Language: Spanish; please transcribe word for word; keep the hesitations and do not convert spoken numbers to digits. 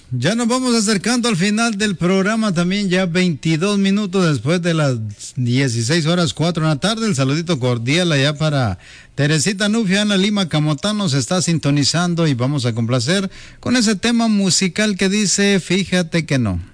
Ya nos vamos acercando al final del programa, también ya veintidós minutos después de las dieciséis horas cuatro de la tarde. El saludito cordial allá para Teresita Nufia, Ana Lima Camotán nos está sintonizando y vamos a complacer con ese tema musical que dice Fíjate que no.